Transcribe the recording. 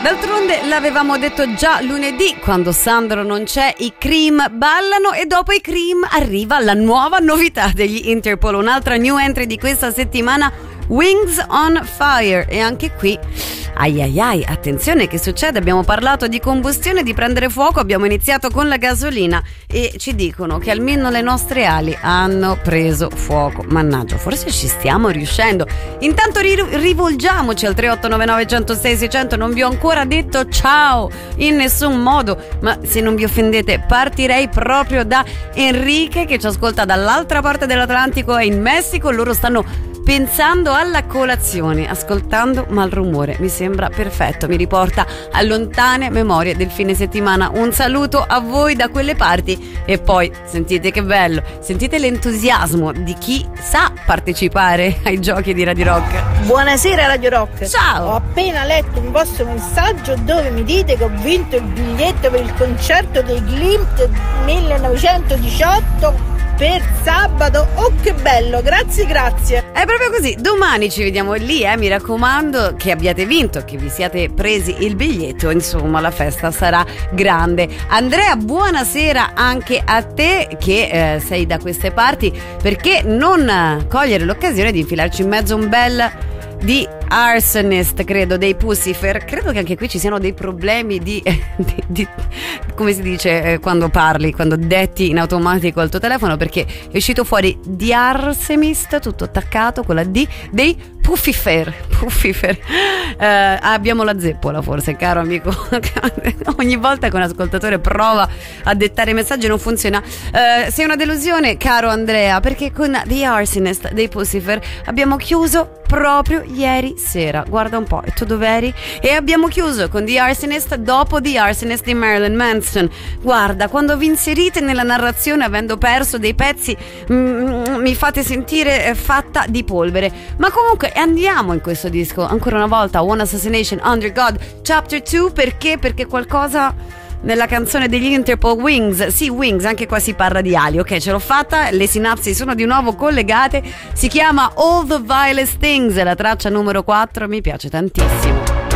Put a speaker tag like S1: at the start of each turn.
S1: D'altronde l'avevamo detto già lunedì, quando Sandro non c'è i Cream ballano e dopo i Cream arriva la nuova novità degli Interpol, un'altra new entry di questa settimana, Wings on Fire. E anche qui ai, attenzione, che succede? Abbiamo parlato di combustione, di prendere fuoco, abbiamo iniziato con la gasolina e ci dicono che almeno le nostre ali hanno preso fuoco. Mannaggia, forse ci stiamo riuscendo. Intanto rivolgiamoci al 3899 106 600. Non vi ho ancora detto ciao in nessun modo, ma se non vi offendete partirei proprio da Enrique, che ci ascolta dall'altra parte dell'Atlantico, è in Messico. Loro stanno pensando alla colazione, ascoltando Malrumore. Mi sembra perfetto, mi riporta a lontane memorie del fine settimana. Un saluto a voi da quelle parti e poi sentite che bello, sentite l'entusiasmo di chi sa partecipare ai giochi di Radio Rock.
S2: Buonasera Radio Rock.
S1: Ciao.
S2: Ho appena letto un vostro messaggio dove mi dite che ho vinto il biglietto per il concerto dei Glimt 1918 per sabato. Oh, che bello, grazie.
S1: È proprio così, domani ci vediamo lì, mi raccomando che abbiate vinto, che vi siate presi il biglietto, insomma la festa sarà grande. Andrea, buonasera anche a te che sei da queste parti, perché non cogliere l'occasione di infilarci in mezzo un bel di Arsonist, credo, dei Puscifer. Credo che anche qui ci siano dei problemi di come si dice quando parli, quando detti in automatico al tuo telefono, perché è uscito fuori di Arsemist, tutto attaccato con la D, dei Puffifer. Abbiamo la zeppola forse, caro amico. Ogni volta che un ascoltatore prova a dettare messaggi non funziona. Sei una delusione, caro Andrea, perché con The Arsonist dei Puscifer abbiamo chiuso proprio ieri sera. Guarda un po', e tu dov'eri? E abbiamo chiuso con The Arsonist dopo The Arsonist di Marilyn Manson. Guarda, quando vi inserite nella narrazione avendo perso dei pezzi mi fate sentire fatta di polvere. Ma comunque andiamo in questo disco ancora una volta, One Assassination Under God Chapter 2. Perché qualcosa nella canzone degli Interpol, Wings, sì, Wings, anche qua si parla di ali. Ok, ce l'ho fatta, le sinapsi sono di nuovo collegate. Si chiama All the Vilest Things, la traccia numero 4, mi piace tantissimo.